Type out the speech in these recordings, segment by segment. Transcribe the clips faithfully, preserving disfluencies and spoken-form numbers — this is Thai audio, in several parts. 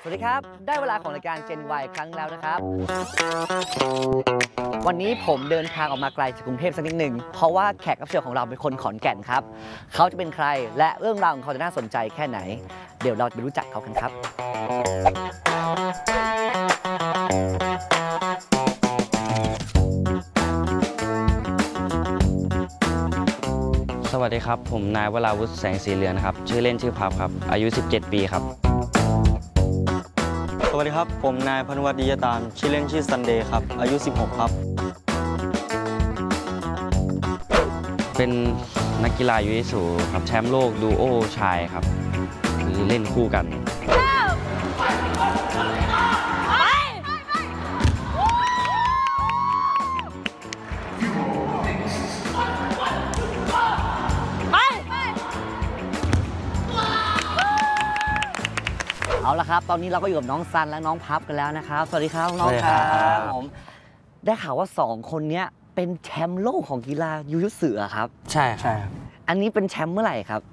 สวัสดีครับได้เวลาของรายการ Gen Y ครั้งแล้วนะครับวันนี้ผมเดินทางออกมาไกลจากกรุงเทพสักนิดหนึ่งเพราะว่าแขกรับเชิญของเราเป็นคนขอนแก่นครับเขาจะเป็นใครและเรื่องราวของเขาจะน่าสนใจแค่ไหนเดี๋ยวเราไปรู้จักเขากันครับสวัสดีครับผมนายวราวุฒิแสงสีเรือนครับชื่อเล่นชื่อพับครับอายุสิบเจ็ดปีครับสวัสดีครับผมนายพนุวัฒน์ดิยตามชื่อเล่นชื่อซันเดย์ครับอายุสิบหกครับเป็นนักกีฬายูยิสูครับแชมป์โลกดูโอชายครับคือเล่นคู่กันเอาละครับตอนนี้เราก็อยู่กับน้องซันและน้องพับกันแล้วนะครับสวัสดีครับน้องครับผมได้ข่าวว่าสองคนนี้เป็นแชมป์โลกของกีฬายูยิสึครับใช่ใช่ครับอันนี้เป็นแชมป์เมื่อไหร่ครับ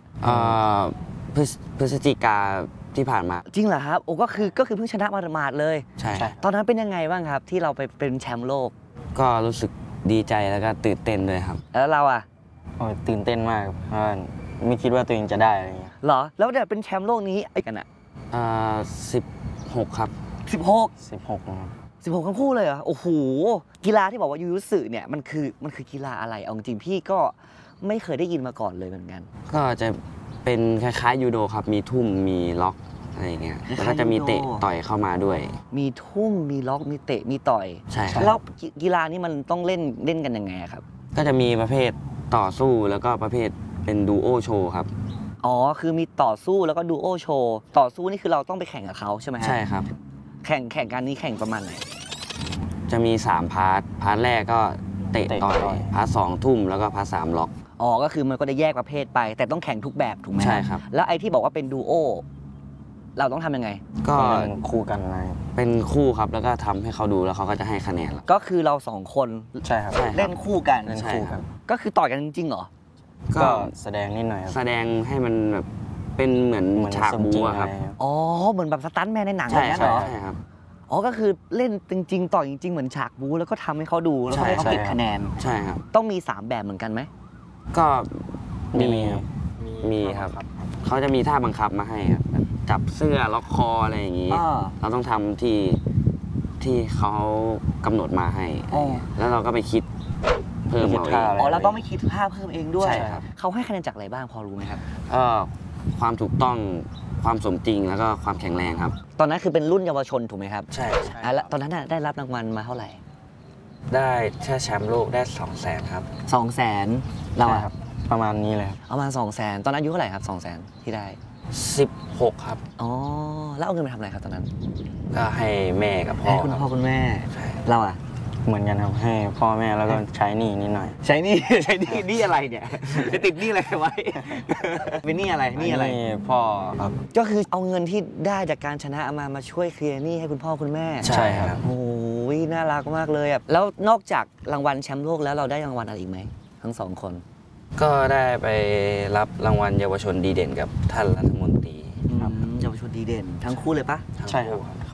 พฤศจิกาที่ผ่านมาจริงเหรอครับโอ้ก็คือก็คือเพิ่งชนะมาหมาดเลยใช่ตอนนั้นเป็นยังไงบ้างครับที่เราไปเป็นแชมป์โลกก็รู้สึกดีใจแล้วก็ตื่นเต้นด้วยครับแล้วเราอ่ะโอ้ตื่นเต้นมากเพราะไม่คิดว่าตัวเองจะได้อะไรเงี้ยเหรอแล้วเนี่ยเป็นแชมป์โลกนี้ไอ้กันอ่ะอ่าสิบหกครับสิบหกสิบหกสิบหกทั้งคู่เลยเหรอโอ้โหกีฬาที่บอกว่ายูยิสึเนี่ยมันคือมันคือกีฬาอะไรเอาจริงพี่ก็ไม่เคยได้ยินมาก่อนเลยเหมือนกันก็จะเป็นคล้ายๆยูโดครับมีทุ่มมีล็อกอะไรเงี้ยแล้วก็จะมีเตะต่อยเข้ามาด้วยมีทุ่มมีล็อกมีเตะมีต่อยใช่ครับแล้วกีฬานี้มันต้องเล่นเล่นกันยังไงครับก็จะมีประเภทต่อสู้แล้วก็ประเภทเป็นดูโอโชว์ครับอ๋อคือมีต่อสู้แล้วก็ดูโอโชว์ต่อสู้นี่คือเราต้องไปแข่งกับเขาใช่ไหมฮะใช่ครับแข่งแข่งกันนี้แข่งประมาณไหนจะมีสามพาร์ทพาร์ทแรกก็เตะต่อยพาร์ทสองทุ่มแล้วก็พาร์ทสามล็อกอ๋อก็คือมันก็จะแยกประเภทไปแต่ต้องแข่งทุกแบบถูกไหมใช่ครับแล้วไอ้ที่บอกว่าเป็นดูโอเราต้องทำยังไงก็คู่กันอะไรเป็นคู่ครับแล้วก็ทำให้เขาดูแล้วเขาก็จะให้คะแนนเราก็คือเราสองคนใช่ครับเล่นคู่กันเล่นคู่กันก็คือต่อยกันจริงๆเหรอก็แสดงนิดหน่อยแสดงให้มันแบบเป็นเหมือนฉากบู๊ครับอ๋อเหมือนแบบสตันท์แมนในหนังใช่อย่างนั้นเหรอใช่ครับอ๋อก็คือเล่นจริงๆต่อยจริงๆเหมือนฉากบู๊แล้วก็ทำให้เขาดูแล้วก็ให้เขาเก็บคะแนนใช่ครับต้องมีสามแบบเหมือนกันไหมก็มีมีครับเขาจะมีท่าบังคับมาให้ครับจับเสื้อล็อกคออะไรอย่างนี้เราต้องทำที่ที่เขากำหนดมาให้แล้วเราก็ไปคิดเพิ่มเอาเองอ๋อเราต้องไม่คิดท่าเพิ่มเองด้วยใช่ครับเขาให้คะแนนจากอะไรบ้างพอรู้ไหมครับก็ความถูกต้องความสมจริงแล้วก็ความแข็งแรงครับตอนนั้นคือเป็นรุ่นเยาวชนถูกไหมครับใช่แล้วตอนนั้นได้รับรางวัลมาเท่าไหร่ได้แค่แชมป์โลกได้สองแสนครับสองแสนเราอะประมาณนี้เลยประมาณสองแสนตอนนั้นอายุเท่าไหร่ครับสองแสนที่ได้สิบหกครับอ๋อแล้วเอาเงินไปทำอะไรครับตอนนั้นก็ให้แม่กับพ่อให้คุณพ่อคุณแม่เราอะเหมือนกันครับให้พ่อแม่แล้วก็ใช้หนี้นิดหน่อยใช้หนี้ใช้หนี้หนี้อะไรเนี่ยจะติดหนี้อะไรไว้เป็นหนี้อะไรหนี้อะไรพ่อครับก็คือเอาเงินที่ได้จากการชนะมามาช่วยเคลียร์หนี้ให้คุณพ่อคุณแม่ใช่ครับโอ้ยน่ารักมากเลยอ่ะแล้วนอกจากรางวัลแชมป์โลกแล้วเราได้รางวัลอะไรอีกไหมทั้งสองคนก็ได้ไปรับรางวัลเยาวชนดีเด่นกับท่านรัฐมนตรีเยาวชนดีเด่นทั้งคู่เลยปะใช่ครับ